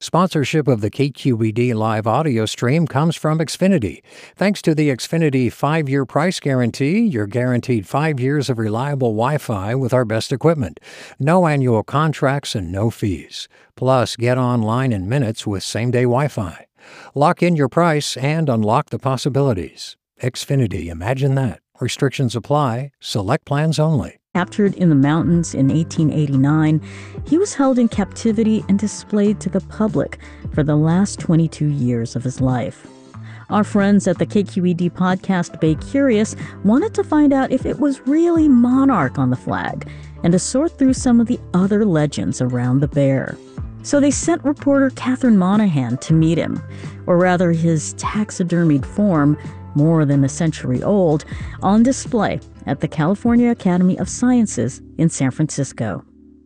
Sponsorship of the KQED live audio stream comes from Xfinity. Thanks to the Xfinity 5-year price guarantee, you're guaranteed 5 years of reliable Wi-Fi with our best equipment. No annual contracts and no fees. Plus, get online in minutes with same-day Wi-Fi. Lock in your price and unlock the possibilities. Xfinity, imagine that. Restrictions apply. Select plans only. Captured in the mountains in 1889, he was held in captivity and displayed to the public for the last 22 years of his life. Our friends at the KQED podcast Bay Curious wanted to find out if it was really Monarch on the flag and to sort through some of the other legends around the bear. So they sent reporter Catherine Monahan to meet him, or rather his taxidermied form, more than a century old, on display at the California Academy of Sciences in San Francisco.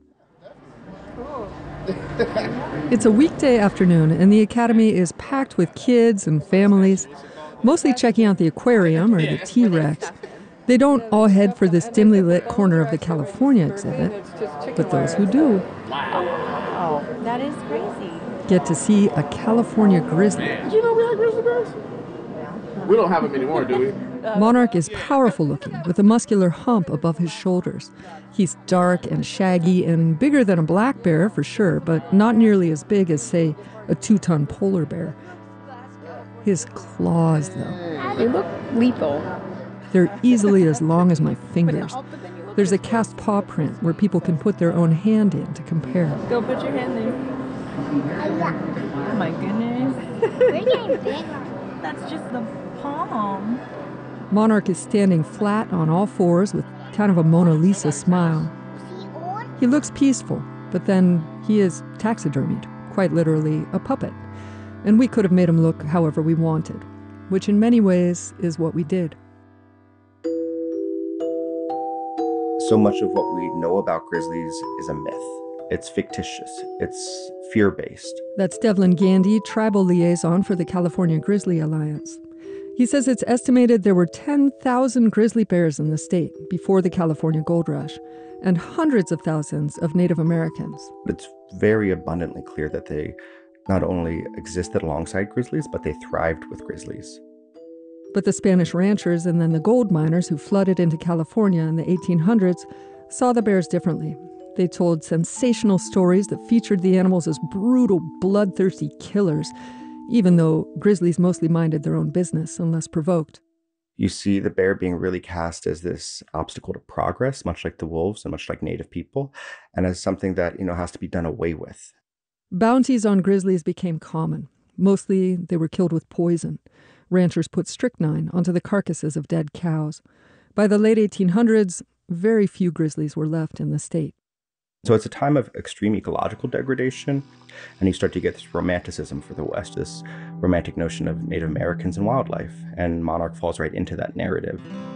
It's a weekday afternoon, and the Academy is packed with kids and families, mostly checking out the aquarium or the T-Rex. They don't all head for this dimly lit corner of the California exhibit, but those who do That is crazy. get to see a California grizzly. Did you know we had grizzly bears? We don't have them anymore, do we? Monarch is powerful looking, with a muscular hump above his shoulders. He's dark and shaggy and bigger than a black bear for sure, but not nearly as big as, say, a 2-ton polar bear. His claws, though. They look lethal. They're easily as long as my fingers. There's a cast paw print where people can put their own hand in to compare. Go put your hand there. Oh my goodness. We're getting big. That's just the palm. Monarch is standing flat on all fours with kind of a Mona Lisa smile. He looks peaceful, but then he is taxidermied, quite literally a puppet. And we could have made him look however we wanted, which in many ways is what we did. So much of what we know about grizzlies is a myth. It's fictitious. It's fear-based. That's Devlin Gandy, tribal liaison for the California Grizzly Alliance. He says it's estimated there were 10,000 grizzly bears in the state before the California Gold Rush, and hundreds of thousands of Native Americans. It's very abundantly clear that they not only existed alongside grizzlies, but they thrived with grizzlies. But the Spanish ranchers and then the gold miners who flooded into California in the 1800s saw the bears differently. They told sensational stories that featured the animals as brutal, bloodthirsty killers, even though grizzlies mostly minded their own business unless provoked. You see the bear being really cast as this obstacle to progress, much like the wolves and much like Native people, and as something that, has to be done away with. Bounties on grizzlies became common. Mostly they were killed with poison. Ranchers put strychnine onto the carcasses of dead cows. By the late 1800s, very few grizzlies were left in the state. So it's a time of extreme ecological degradation, and you start to get this romanticism for the West, this romantic notion of Native Americans and wildlife, and Monarch falls right into that narrative.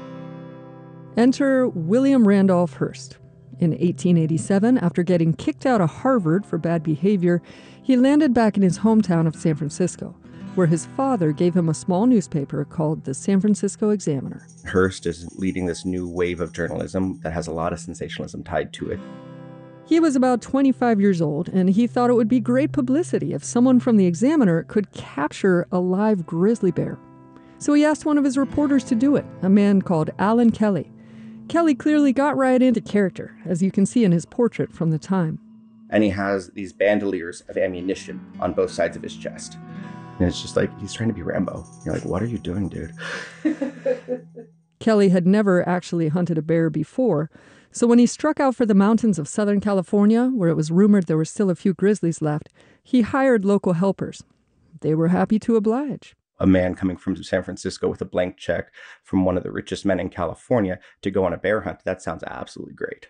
Enter William Randolph Hearst. In 1887, after getting kicked out of Harvard for bad behavior, he landed back in his hometown of San Francisco, where his father gave him a small newspaper called the San Francisco Examiner. Hearst is leading this new wave of journalism that has a lot of sensationalism tied to it. He was about 25 years old, and he thought it would be great publicity if someone from the Examiner could capture a live grizzly bear. So he asked one of his reporters to do it, a man called Alan Kelly. Kelly clearly got right into character, as you can see in his portrait from the time. And he has these bandoliers of ammunition on both sides of his chest. And it's just like, he's trying to be Rambo. You're like, what are you doing, dude? Kelly had never actually hunted a bear before, so when he struck out for the mountains of Southern California, where it was rumored there were still a few grizzlies left, he hired local helpers. They were happy to oblige. A man coming from San Francisco with a blank check from one of the richest men in California to go on a bear hunt, that sounds absolutely great.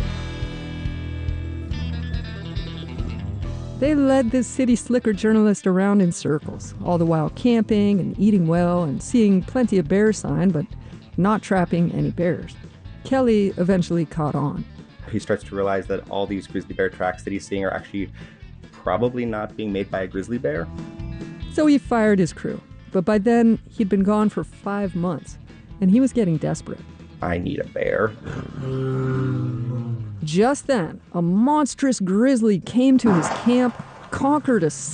They led this city slicker journalist around in circles, all the while camping and eating well and seeing plenty of bear sign, but not trapping any bears. Kelly eventually caught on. He starts to realize that all these grizzly bear tracks that he's seeing are actually probably not being made by a grizzly bear. So he fired his crew. But by then, he'd been gone for 5 months, and he was getting desperate. I need a bear. Just then, a monstrous grizzly came to his camp, conquered a